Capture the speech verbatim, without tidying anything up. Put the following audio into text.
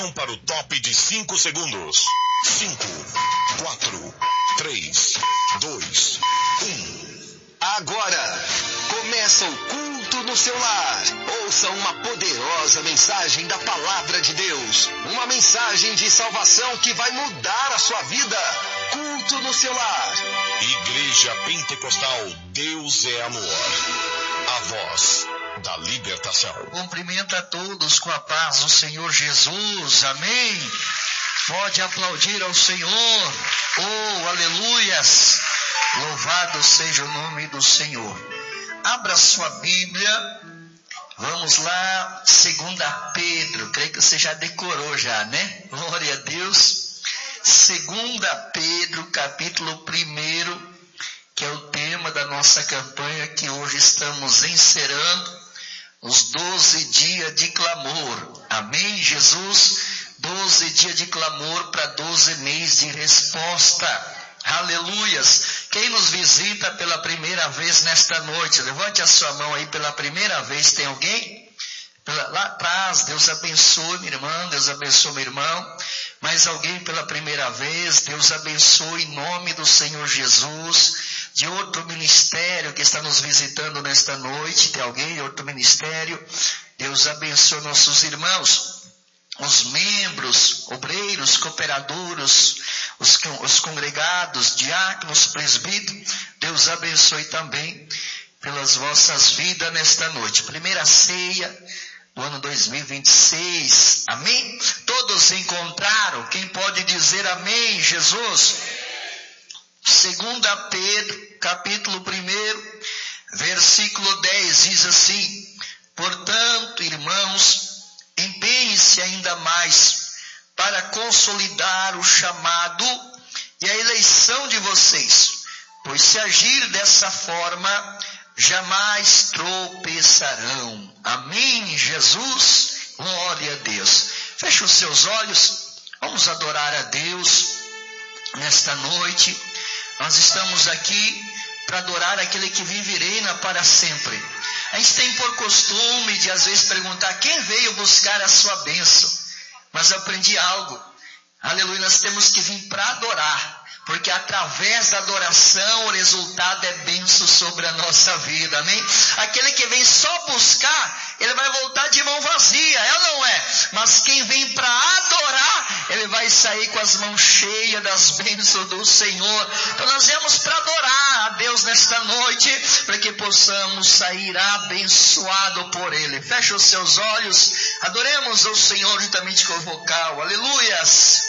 Para o top de cinco segundos. cinco, quatro, três, dois, um. Agora começa o culto no seu lar. Ouça uma poderosa mensagem da palavra de Deus. Uma mensagem de salvação que vai mudar a sua vida. Culto no seu lar. Igreja Pentecostal Deus é Amor. A voz da libertação. Cumprimento a todos com a paz do Senhor Jesus. Amém. Pode aplaudir ao Senhor. Oh, aleluias. Louvado seja o nome do Senhor. Abra sua Bíblia. Vamos lá, segunda Pedro. Creio que você já decorou já, né? Glória a Deus. segunda Pedro, capítulo primeiro, que é o tema da nossa campanha que hoje estamos encerrando. Os doze dias de clamor. Amém, Jesus? doze dias de clamor para doze meses de resposta. Aleluias. Quem nos visita pela primeira vez nesta noite, levante a sua mão aí pela primeira vez. Tem alguém? Lá atrás, Deus abençoe minha irmã, Deus abençoe meu irmão. Mais alguém pela primeira vez, Deus abençoe em nome do Senhor Jesus. De outro ministério que está nos visitando nesta noite, tem alguém de outro ministério? Deus abençoe nossos irmãos, os membros, obreiros, cooperadores, os, os congregados, diáconos, presbíteros. Deus abençoe também pelas vossas vidas nesta noite. Primeira ceia do ano dois mil e vinte e seis, amém? Todos encontraram? Quem pode dizer amém, Jesus? segunda Pedro, capítulo primeiro, versículo dez, diz assim: portanto, irmãos, empenhem-se ainda mais para consolidar o chamado e a eleição de vocês, pois se agir dessa forma, jamais tropeçarão. Amém, Jesus? Glória a Deus. Feche os seus olhos, vamos adorar a Deus nesta noite. Nós estamos aqui para adorar aquele que vive e reina para sempre. A gente tem por costume de às vezes perguntar quem veio buscar a sua bênção. Mas eu aprendi algo. Aleluia, nós temos que vir para adorar. Porque através da adoração o resultado é bênção sobre a nossa vida, amém? Aquele que vem só buscar, ele vai voltar de mão vazia, é ou não é? Mas quem vem para adorar, ele vai sair com as mãos cheias das bênçãos do Senhor. Então nós viemos para adorar a Deus nesta noite, para que possamos sair abençoado por Ele. Feche os seus olhos, adoremos ao Senhor juntamente com o vocal, aleluias.